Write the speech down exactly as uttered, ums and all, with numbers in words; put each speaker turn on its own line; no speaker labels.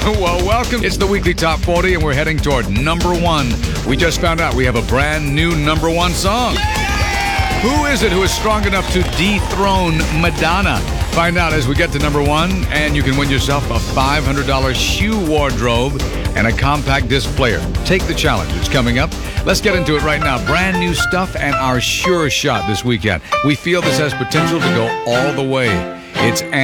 Well, welcome. It's the weekly Top forty, and we're heading toward number one. We just found out we have a brand new number one song. Who is it who is strong enough to dethrone Madonna? Find out as we get to number one, and you can win yourself a five hundred dollars shoe wardrobe and a compact disc player. Take the challenge. It's coming up. Let's get into it right now. Brand new stuff and our sure shot this weekend. We feel this has potential to go all the way. It's